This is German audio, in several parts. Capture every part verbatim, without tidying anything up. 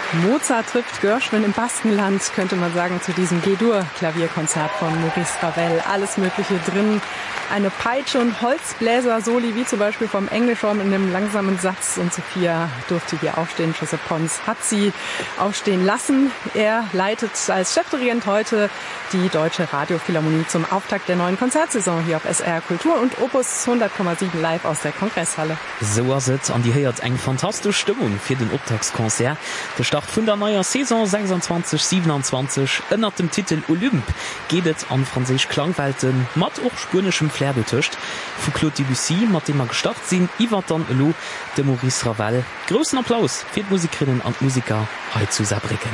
Mozart trifft Gershwin im Baskenland, könnte man sagen, zu diesem G-Dur-Klavierkonzert von Maurice Ravel. Alles Mögliche drin. Eine Peitsche und Holzbläser-Soli, wie zum Beispiel vom Englischhorn in einem langsamen Satz. Und Sophia durfte hier aufstehen. Joseph Pons hat sie aufstehen lassen. Er leitet als Chefdirigent heute die Deutsche Radiophilharmonie zum Auftakt der neuen Konzertsaison hier auf S R Kultur und Opus hundert Komma sieben live aus der Kongresshalle. So ist es. Und die hört eng fantastische Stimmung für den Auftaktskonzert. Der Start von der neuen Saison sechsundzwanzig siebenundzwanzig unter dem Titel Olymp geht es an französisch Klangwelten mit auch spanischem Flair betuscht. Von Claude Debussy, mit dem wir gestartet sind, Ivan dann Elo, de Maurice Ravel. Großen Applaus für die Musikerinnen und Musiker heute zu Saarbrücken.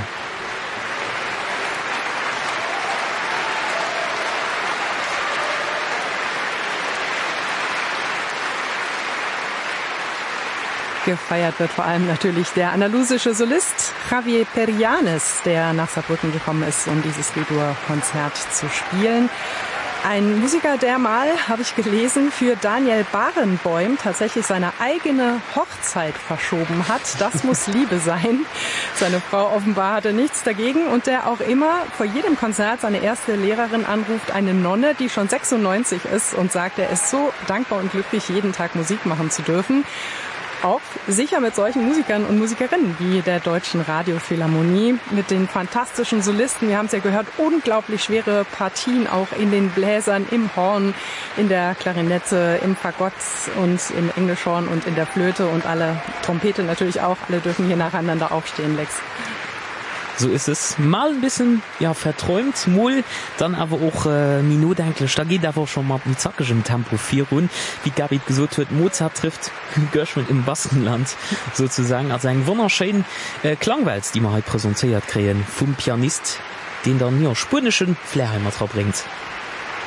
Gefeiert wird vor allem natürlich der andalusische Solist Javier Perianes, der nach Saarbrücken gekommen ist, um dieses G-Dur-Konzert zu spielen. Ein Musiker, der mal, habe ich gelesen, für Daniel Barenboim tatsächlich seine eigene Hochzeit verschoben hat. Das muss Liebe sein. Seine Frau offenbar hatte nichts dagegen und der auch immer vor jedem Konzert seine erste Lehrerin anruft, eine Nonne, die schon sechsundneunzig ist und sagt, er ist so dankbar und glücklich, jeden Tag Musik machen zu dürfen. Auch sicher mit solchen Musikern und Musikerinnen wie der Deutschen Radiophilharmonie, mit den fantastischen Solisten. Wir haben es ja gehört, unglaublich schwere Partien auch in den Bläsern, im Horn, in der Klarinette, im Fagott und im Englischhorn und in der Flöte und alle Trompete natürlich auch. Alle dürfen hier nacheinander aufstehen, Lex. So ist es mal ein bisschen ja verträumt, mal dann aber auch äh, minutdenklich. Da geht aber schon mal mit zackischem Tempo vier Runden. Wie Gabi gesagt hat, Mozart trifft Gershwin im Baskenland sozusagen. Also ein wunderschönen äh, Klangwälz, die wir heute präsentiert kriegen vom Pianist, den dann ja spanischen Flair bringt.